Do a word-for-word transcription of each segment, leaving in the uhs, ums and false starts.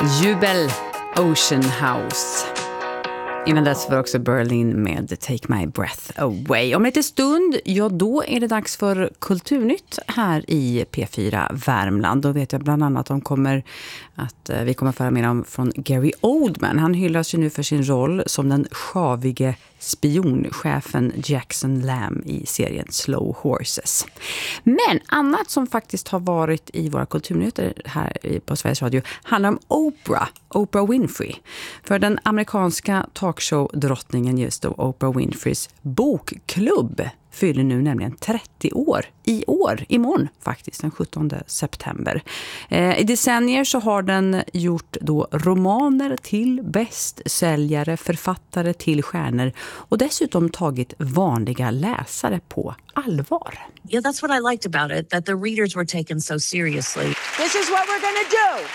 Jubel, Ocean House. Innan dess var också Berlin med Take My Breath Away. Om lite stund, ja då är det dags för Kulturnytt här i P fyra Värmland. Då vet jag bland annat att de kommer att vi kommer att föra med om från Gary Oldman. Han hyllas ju nu för sin roll som den sjavige spionchefen Jackson Lamb i serien Slow Horses. Men annat som faktiskt har varit i våra kulturnyheter här på Sveriges Radio handlar om Oprah, Oprah Winfrey. För den amerikanska talkshow-drottningen just då, Oprah Winfreys bokklubb fyller nu nämligen trettio år. I år, imorgon faktiskt, den sjuttonde september. Eh, I decennier så har den gjort då romaner till bästsäljare, författare till stjärnor och dessutom tagit vanliga läsare på allvar. Yeah, that's what I liked about it, that the readers were taken so seriously. This is what we're going to do.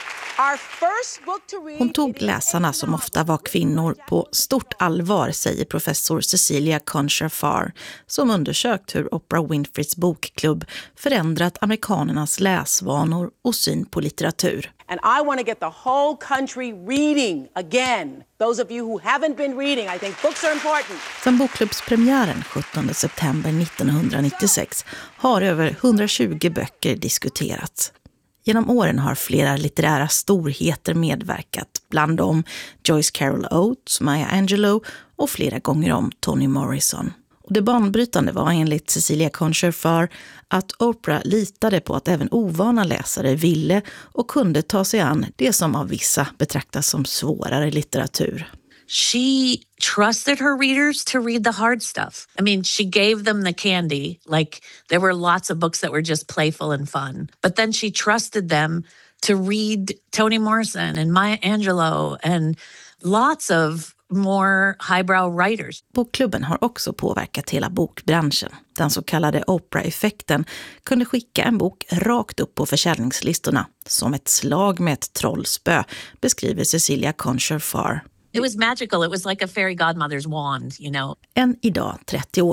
Hon tog läsarna, som ofta var kvinnor, på stort allvar, säger professor Cecilia Concha-Farr, som undersökt hur Oprah Winfreys bokklubb förändrat amerikanernas läsvanor och syn på litteratur. And I want to get the whole country reading again. Those of you who haven't been reading, I think books are important. Sedan bokklubbspremiären sjuttonde september nittonhundranittiosex har över hundratjugo böcker diskuterats. Genom åren har flera litterära storheter medverkat, bland dem Joyce Carol Oates, Maya Angelou och flera gånger om Toni Morrison. Och det banbrytande var enligt Cecilia Concha-Farr att Oprah litade på att även ovana läsare ville och kunde ta sig an det som av vissa betraktas som svårare litteratur. She trusted her readers to read the hard stuff. I mean, she gave them the candy. Like, there were lots of books that were just playful and fun. But then she trusted them to read Toni Morrison and Maya Angelou and lots of more highbrow writers. Bokklubben har också påverkat hela bokbranschen. Den så kallade Oprah-effekten kunde skicka en bok rakt upp på försäljningslistorna som ett slag med ett trollspö, beskriver Cecilia Concha-Farr. It was magical. It was like a fairy godmother's wand, you know. Än idag, trettio år